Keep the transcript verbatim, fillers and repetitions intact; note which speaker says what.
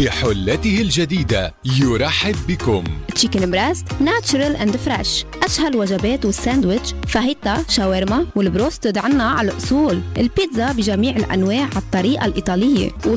Speaker 1: بحلته الجديدة يرحب بكم.
Speaker 2: تشيكن بريست ناتشرال اند فريش، أشهى الوجبات والساندويتش، فاهيتا، شاورما والبروستد عنا على الأصول، البيتزا بجميع الأنواع على الطريقة الإيطالية،